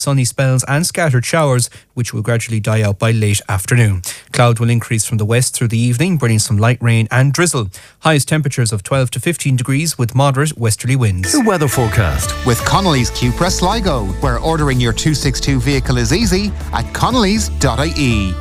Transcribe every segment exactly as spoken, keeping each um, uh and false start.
sunny spells and scattered showers, which will gradually die out by late afternoon. Cloud will increase from the west through the evening, bringing some light rain and drizzle. Highest temperatures of twelve to fifteen degrees with moderate westerly winds. The weather forecast with Connolly's Cupra Sligo, where ordering your two sixty-two vehicle is easy at connellys dot I E.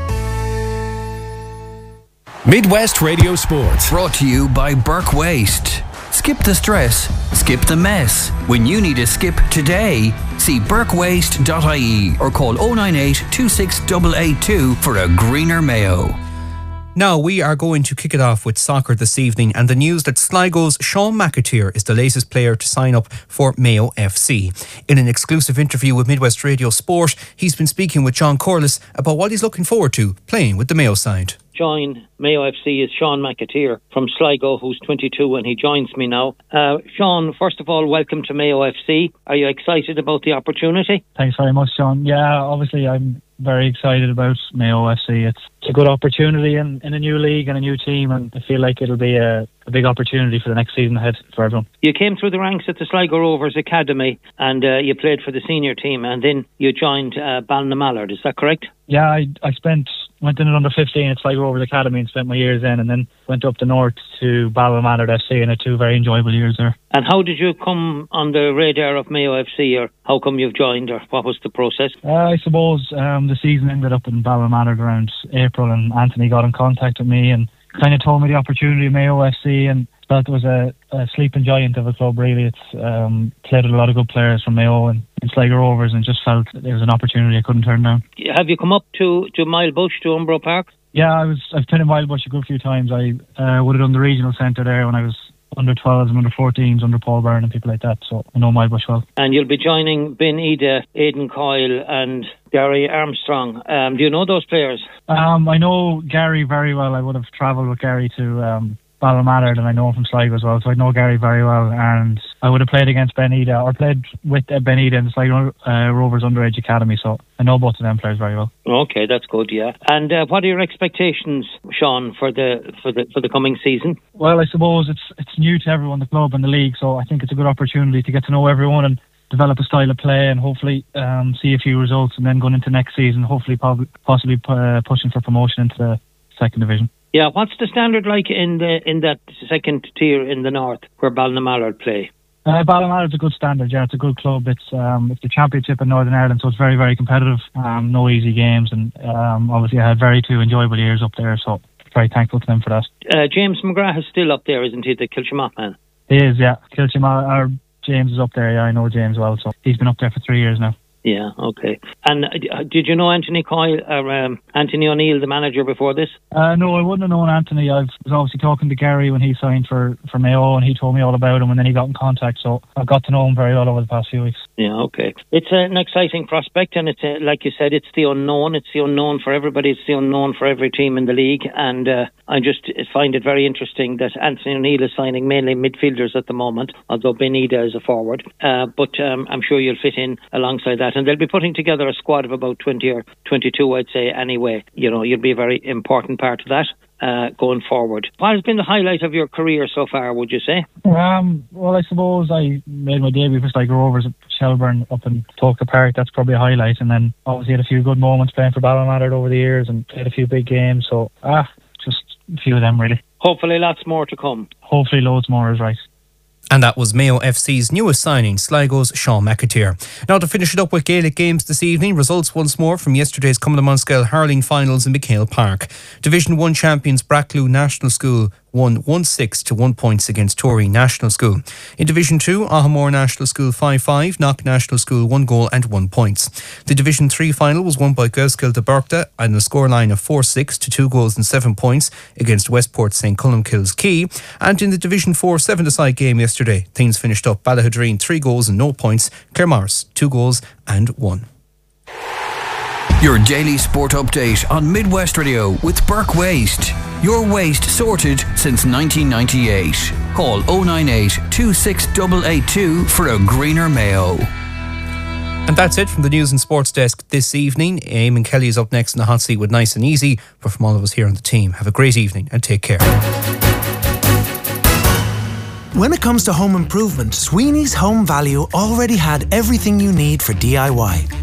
Midwest Radio Sports, brought to you by Burke Waste. Skip the stress, skip the mess. When you need a skip today, see burke waste dot I E or call oh nine eight, two six eight eight two for a greener Mayo. Now we are going to kick it off with soccer this evening, and the news that Sligo's Sean McAteer is the latest player to sign up for Mayo F C. In an exclusive interview with Midwest Radio Sport, he's been speaking with John Corliss about what he's looking forward to playing with the Mayo side. Join Mayo F C is Sean McAteer from Sligo, who's twenty-two, and he joins me now. Uh, Sean, first of all, welcome to Mayo F C. Are you excited about the opportunity? Thanks very much, Sean. Yeah, obviously I'm very excited about Mayo F C. It's, it's a good opportunity in, in a new league and a new team, and I feel like it'll be a, a big opportunity for the next season ahead for everyone. You came through the ranks at the Sligo Rovers Academy, and uh, you played for the senior team, and then you joined uh, Ballynamallard, is that correct? Yeah, I, I spent went in at under fifteen at Sligo Rovers Academy and spent my years in, and then went up the north to Ballynamallard F C, and had two very enjoyable years there. And how did you come on the radar of Mayo F C, or how come you've joined, or what was the process? Uh, I suppose um, the season ended up in Ballynamallard around April, and Anthony got in contact with me and kind of told me the opportunity of Mayo F C, and felt it was a, a sleeping giant of a club, really. It's um, played with a lot of good players from Mayo and, and Sligo Rovers, and just felt there was an opportunity I couldn't turn down. Have you come up to, to Milebush, to Umbro Park? Yeah, I was, I've played in Milebush a good few times. I uh, would have done the regional centre there when I was under twelves and under fourteens, under Paul Byrne and people like that, so I know Milebush well. And you'll be joining Ben Ida, Aidan Coyle and Gary Armstrong. Um, do you know those players? Um, I know Gary very well. I would have travelled with Gary to um, Ballynamallard, and I know him from Sligo as well, so I know Gary very well, and I would have played against Ben Ida, or played with uh, Ben Ida in the Sligo uh, Rovers Underage Academy, so I know both of them players very well. Okay, that's good, yeah. And uh, what are your expectations, Sean, for the for the for the coming season? Well, I suppose it's it's new to everyone, the club and the league, so I think it's a good opportunity to get to know everyone and develop a style of play, and hopefully um, see a few results, and then going into next season, hopefully probably, possibly uh, pushing for promotion into the second division. Yeah, what's the standard like in the in that second tier in the north where Ballynamallard play? Uh, Ballymallard's a good standard, yeah, it's a good club. It's um, it's the championship in Northern Ireland, so it's very, very competitive. Um, no easy games, and um, obviously I had very two enjoyable years up there, so very thankful to them for that. Uh, James McGrath is still up there, isn't he, the Kilchamaugh man? He is, yeah. Kilchamaugh, our James is up there, yeah, I know James well, so he's been up there for three years now. Yeah, okay. And uh, did you know Anthony Coyle, or um, Anthony O'Neill, the manager, before this? Uh, no, I wouldn't have known Anthony. I was obviously talking to Gary when he signed for, for Mayo, and he told me all about him, and then he got in contact, so I got to know him very well over the past few weeks. Yeah, okay. It's an exciting prospect, and it's a, like you said, it's the unknown. It's the unknown for everybody. It's the unknown for every team in the league, and uh, I just find it very interesting that Anthony O'Neill is signing mainly midfielders at the moment, although Ben Ida is a forward. Uh, but um, I'm sure you'll fit in alongside that, and they'll be putting together a squad of about twenty or twenty-two, I'd say, anyway. You know, you'll be a very important part of that uh, going forward. What has been the highlight of your career so far, would you say? Um, well, I suppose I made my debut for Sligo Rovers at Shelburne up in Tolka Park. That's probably a highlight. And then obviously had a few good moments playing for Ballynamallard over the years and played a few big games. So, ah, just a few of them, really. Hopefully lots more to come. Hopefully loads more is right. And that was Mayo F C's newest signing, Sligo's Sean McAteer. Now to finish it up with Gaelic games this evening, results once more from yesterday's Cumla Munscale hurling finals in McHale Park. Division one champions Brackloo National School won one six to one points against Tory National School. In Division two, Ahamore National School five five, Knock National School one goal and one points. The Division three final was won by Gaelskill de Berkta and a scoreline of four six to two goals and seven points against Westport Saint Columkille's Key. And in the Division four seven-a-side game yesterday, things finished up Ballahadreen three goals and no points, Claremorris two goals and one. Your daily sport update on Midwest Radio with Burke Waste. Your waste sorted since nineteen ninety-eight. Call oh nine eight, two six eight eight two for a greener Mayo. And that's it from the News and Sports Desk this evening. Eamon Kelly is up next in the hot seat with Nice and Easy. But from all of us here on the team, have a great evening and take care. When it comes to home improvement, Sweeney's Home Value already had everything you need for D I Y.